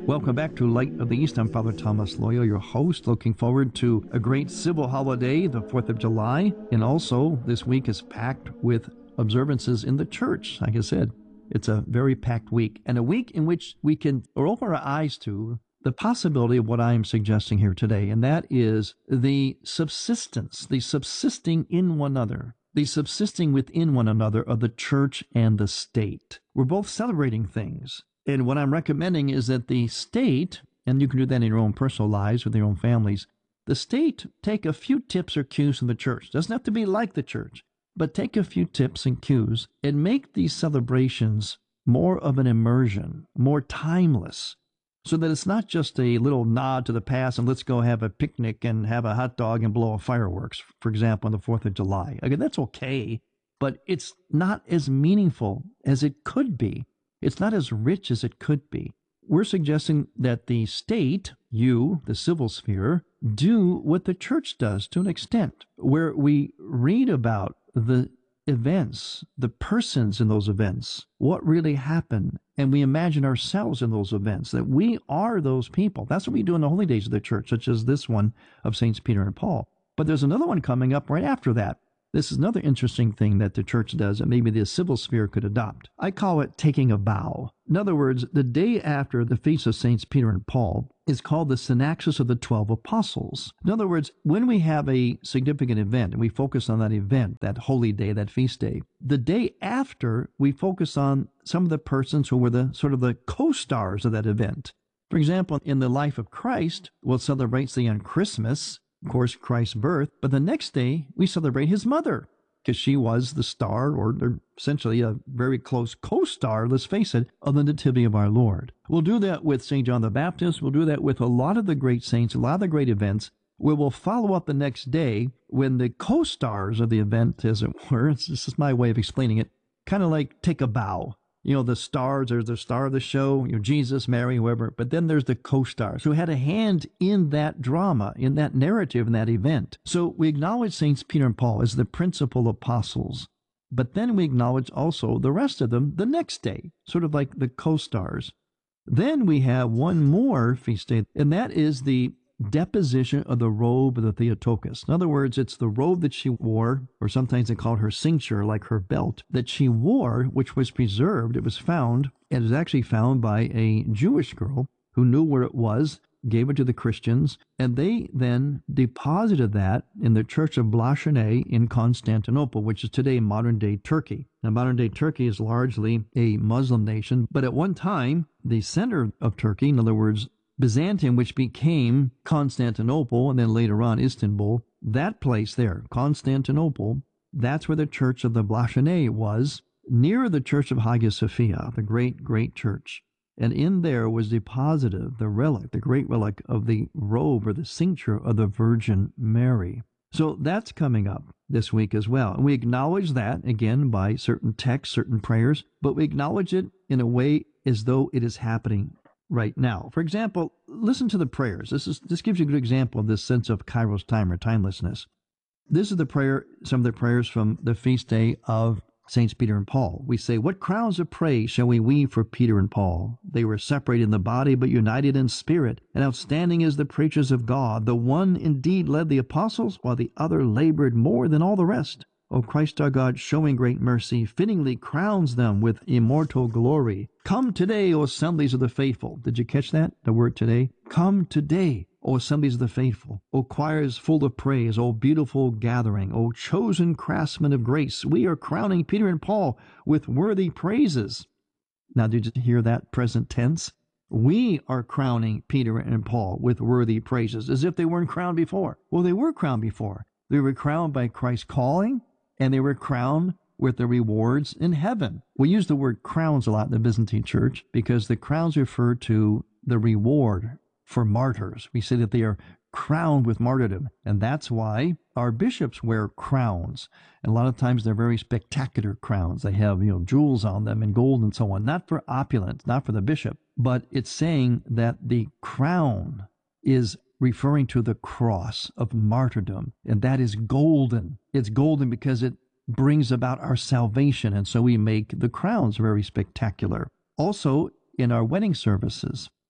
Welcome back to Light of the East. I'm Father Thomas Loyo, your host. Looking forward to a great civil holiday, the 4th of July. And also, this week is packed with observances in the church. Like I said, it's a very packed week. And a week in which we can open our eyes to the possibility of what I am suggesting here today. And that is the subsistence, the subsisting in one another, the subsisting within one another of the church and the state. We're both celebrating things. And what I'm recommending is that the state, and you can do that in your own personal lives with your own families, the state take a few tips or cues from the church. Doesn't have to be like the church, but take a few tips and cues and make these celebrations more of an immersion, more timeless, so that it's not just a little nod to the past and let's go have a picnic and have a hot dog and blow off fireworks, for example, on the 4th of July. Again, that's okay, but it's not as meaningful as it could be. It's not as rich as it could be. We're suggesting that the state, you, the civil sphere, do what the church does to an extent, where we read about the events, the persons in those events, what really happened, and we imagine ourselves in those events, that we are those people. That's what we do in the holy days of the church, such as this one of Saints Peter and Paul. But there's another one coming up right after that. This is another interesting thing that the church does that maybe the civil sphere could adopt. I call it taking a vow. In other words, the day after the feast of Saints Peter and Paul is called the Synaxis of the 12 Apostles. In other words, when we have a significant event and we focus on that event, that holy day, that feast day, the day after we focus on some of the persons who were the sort of the co-stars of that event. For example, in the life of Christ, we'll celebrate, say, on Christmas, of course, Christ's birth, but the next day we celebrate his mother because she was the star, or essentially a very close co-star, let's face it, of the Nativity of our Lord. We'll do that with St. John the Baptist. We'll do that with a lot of the great saints, a lot of the great events, where we'll follow up the next day when the co-stars of the event, as it were, this is my way of explaining it, kind of like take a bow. You know, the stars, there's the star of the show, Jesus, Mary, whoever, but then there's the co-stars who had a hand in that drama, in that narrative, in that event. So we acknowledge Saints Peter and Paul as the principal apostles, but then we acknowledge also the rest of them the next day, sort of like the co-stars. Then we have one more feast day, and that is the deposition of the robe of the Theotokos. In other words, it's the robe that she wore, or sometimes they call it her cincture, like her belt, that she wore, which was preserved. It was found, and it was actually found by a Jewish girl who knew where it was, gave it to the Christians, and they then deposited that in the Church of Blanchenay in Constantinople, which is today modern-day Turkey. Now, modern-day Turkey is largely a Muslim nation, but at one time, the center of Turkey, in other words, Byzantium, which became Constantinople and then later on Istanbul, that place there, Constantinople, that's where the Church of the Blanchenay was, near the Church of Hagia Sophia, the great, great church. And in there was deposited the relic, the great relic of the robe or the cincture of the Virgin Mary. So that's coming up this week as well. And we acknowledge that, again, by certain texts, certain prayers, but we acknowledge it in a way as though it is happening right now. For example, listen to the prayers. This gives you a good example of this sense of Kairos time or timelessness. This is the prayer, some of the prayers from the feast day of Saints Peter and Paul. We say, "What crowns of praise shall we weave for Peter and Paul? They were separated in the body, but united in spirit, and outstanding as the preachers of God. The one indeed led the apostles, while the other labored more than all the rest. O Christ our God, showing great mercy, fittingly crowns them with immortal glory. Come today, O assemblies of the faithful." Did you catch that? The word today? Come today, O assemblies of the faithful. O choirs full of praise, O beautiful gathering, O chosen craftsmen of grace. We are crowning Peter and Paul with worthy praises. Now, did you hear that present tense? We are crowning Peter and Paul with worthy praises, as if they weren't crowned before. Well, they were crowned before. They were crowned by Christ's calling, and they were crowned with the rewards in heaven. We use the word crowns a lot in the Byzantine Church because the crowns refer to the reward for martyrs. We say that they are crowned with martyrdom, and that's why our bishops wear crowns. And a lot of times they're very spectacular crowns. They have, jewels on them and gold and so on, not for opulence, not for the bishop, but it's saying that the crown is referring to the cross of martyrdom, and that is golden. It's golden because it brings about our salvation, and so we make the crowns very spectacular. Also, in our wedding services,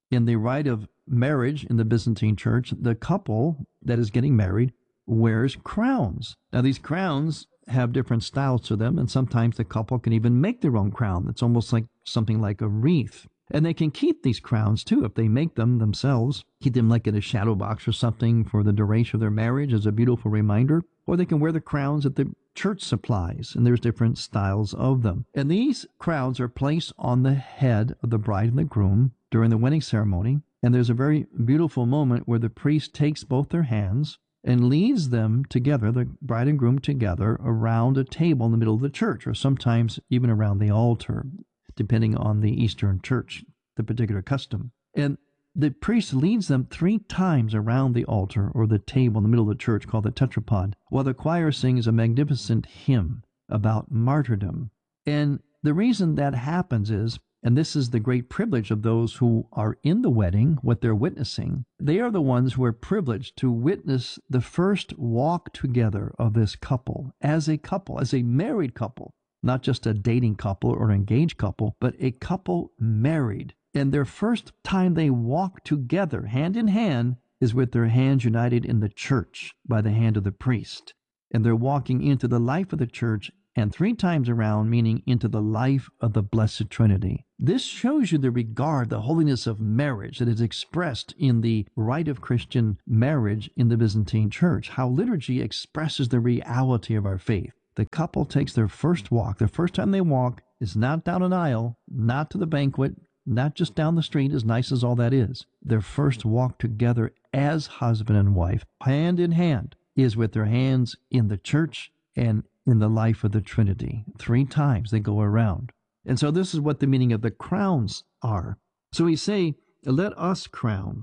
In the rite of marriage in the Byzantine church, the couple that is getting married wears crowns. Now, these crowns have different styles to them, and sometimes the couple can even make their own crown. It's almost like something like a wreath. And they can keep these crowns, too, if they make them themselves. Keep them like in a shadow box or something for the duration of their marriage as a beautiful reminder. Or they can wear the crowns that the church supplies, and there's different styles of them. And these crowns are placed on the head of the bride and the groom during the wedding ceremony. And there's a very beautiful moment where the priest takes both their hands and leads them together, the bride and groom together, around a table in the middle of the church, or sometimes even around the altar, depending on the Eastern church, the particular custom. And the priest leads them 3 times around the altar or the table in the middle of the church called the tetrapod, while the choir sings a magnificent hymn about martyrdom. And the reason that happens is, and this is the great privilege of those who are in the wedding, what they're witnessing, they are the ones who are privileged to witness the first walk together of this couple, as a married couple. Not just a dating couple or an engaged couple, but a couple married. And their first time they walk together, hand in hand, is with their hands united in the church by the hand of the priest. And they're walking into the life of the church, and 3 times around, meaning into the life of the Blessed Trinity. This shows you the regard, the holiness of marriage that is expressed in the rite of Christian marriage in the Byzantine church, how liturgy expresses the reality of our faith. The couple takes their first walk. The first time they walk is not down an aisle, not to the banquet, not just down the street, as nice as all that is. Their first walk together as husband and wife, hand in hand, is with their hands in the church and in the life of the Trinity. 3 times they go around. And so this is what the meaning of the crowns are. So we say, let us crown.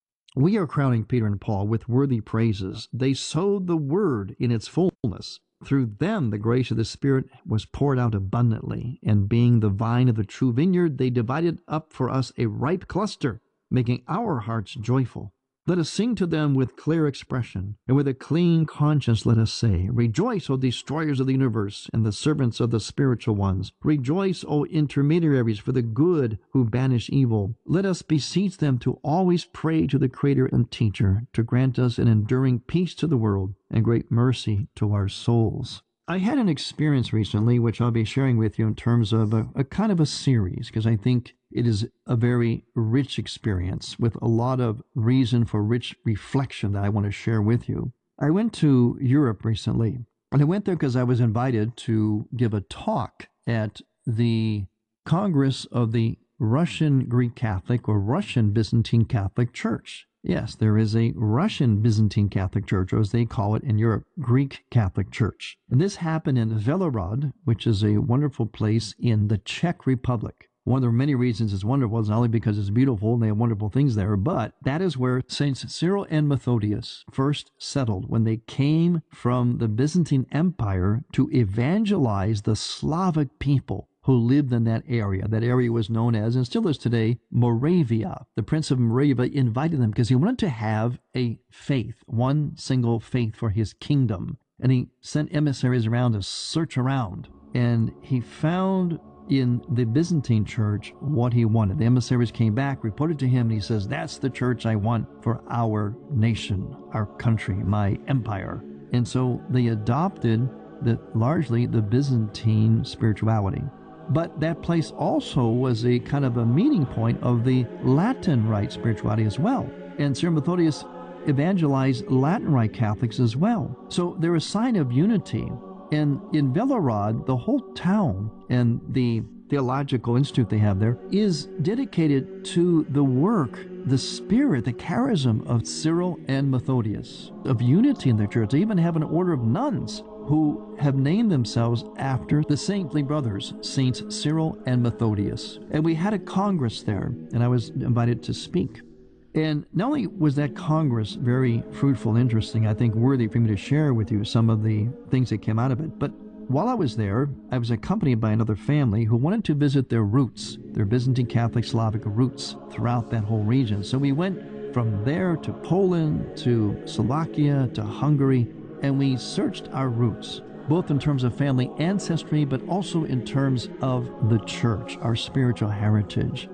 We are crowning Peter and Paul with worthy praises. They sowed the word in its fullness. Through them, the grace of the Spirit was poured out abundantly, and being the vine of the true vineyard, they divided up for us a ripe cluster, making our hearts joyful. Let us sing to them with clear expression, and with a clean conscience let us say, Rejoice, O destroyers of the universe, and the servants of the spiritual ones. Rejoice, O intermediaries for the good who banish evil. Let us beseech them to always pray to the Creator and Teacher, to grant us an enduring peace to the world, and great mercy to our souls. I had an experience recently, which I'll be sharing with you in terms of a kind of a series, because I think it is a very rich experience with a lot of reason for rich reflection that I want to share with you. I went to Europe recently, and I went there because I was invited to give a talk at the Congress of the Russian Greek Catholic or Russian Byzantine Catholic Church. Yes, there is a Russian Byzantine Catholic Church, or as they call it in Europe, Greek Catholic Church. And this happened in Velorod, which is a wonderful place in the Czech Republic. One of the many reasons it's wonderful is not only because it's beautiful and they have wonderful things there, but that is where Saints Cyril and Methodius first settled when they came from the Byzantine Empire to evangelize the Slavic people who lived in that area. That area was known as, and still is today, Moravia. The Prince of Moravia invited them because he wanted to have a faith, one single faith for his kingdom. And he sent emissaries around to search around. And he found in the Byzantine church what he wanted. The emissaries came back, reported to him, and he says, that's the church I want for our nation, our country, my empire. And so they adopted largely the Byzantine spirituality. But that place also was a kind of a meeting point of the Latin Rite spirituality as well. And Cyril Methodius evangelized Latin Rite Catholics as well. So they're a sign of unity. And in Velorod, the whole town and the theological institute they have there is dedicated to the work, the spirit, the charism of Cyril and Methodius, of unity in their church. They even have an order of nuns who have named themselves after the saintly brothers, Saints Cyril and Methodius. And we had a congress there, and I was invited to speak. And not only was that congress very fruitful and interesting, I think worthy for me to share with you some of the things that came out of it, but while I was there, I was accompanied by another family who wanted to visit their roots, their Byzantine Catholic Slavic roots throughout that whole region. So we went from there to Poland, to Slovakia, to Hungary, and we searched our roots, both in terms of family ancestry, but also in terms of the church, our spiritual heritage.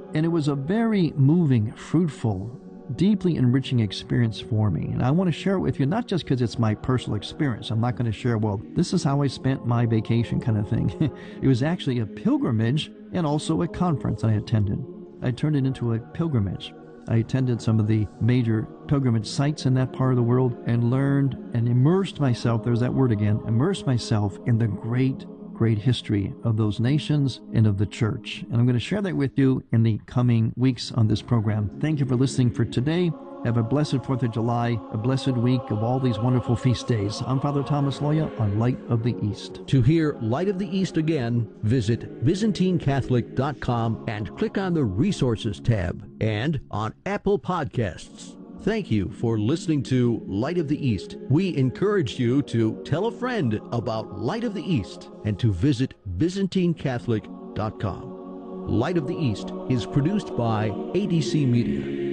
And it was a very moving, fruitful, deeply enriching experience for me. And I want to share it with you, not just because it's my personal experience. I'm not going to share, well, this is how I spent my vacation kind of thing. It was actually a pilgrimage and also a conference I attended. I turned it into a pilgrimage. I attended some of the major pilgrimage sites in that part of the world and learned and immersed myself, there's that word again, immersed myself in the great history of those nations and of the church. And I'm going to share that with you in the coming weeks on this program. Thank you for listening for today. Have a blessed 4th of July, a blessed week of all these wonderful feast days. I'm Father Thomas Loya on Light of the East. To hear Light of the East again, visit ByzantineCatholic.com and click on the Resources tab and on Apple Podcasts. Thank you for listening to Light of the East. We encourage you to tell a friend about Light of the East and to visit ByzantineCatholic.com. Light of the East is produced by ADC Media.